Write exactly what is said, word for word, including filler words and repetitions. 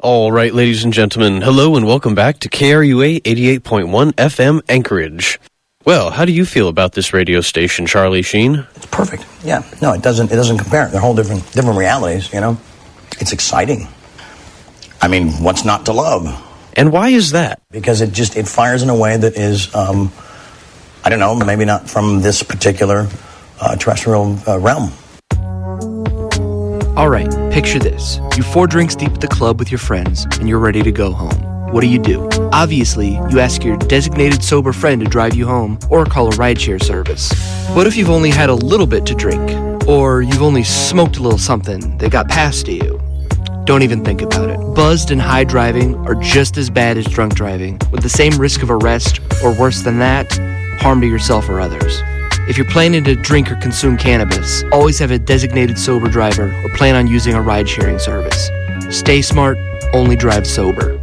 All right, ladies and gentlemen, hello and welcome back to K R U A eighty-eight point one F M Anchorage. Well, how do you feel about this radio station, Charlie Sheen? It's perfect. Yeah. No, it doesn't it doesn't compare. They're whole different different realities, you know. It's exciting. I mean, what's not to love? And why is that? Because it just it fires in a way that is um, I don't know, maybe not from this particular uh, terrestrial uh, realm. All right, picture this. You're four drinks deep at the club with your friends, and you're ready to go home. What do you do? Obviously, you ask your designated sober friend to drive you home, or call a rideshare service. What if you've only had a little bit to drink? Or you've only smoked a little something that got passed to you? Don't even think about it. Buzzed and high driving are just as bad as drunk driving, with the same risk of arrest, or worse than that, harm to yourself or others. If you're planning to drink or consume cannabis, always have a designated sober driver or plan on using a ride-sharing service. Stay smart, only drive sober.